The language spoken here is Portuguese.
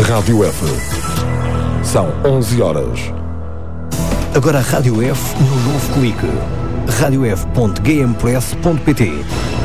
Rádio F. São 11 horas. Agora a Rádio F no novo clique. radiof.gamepress.pt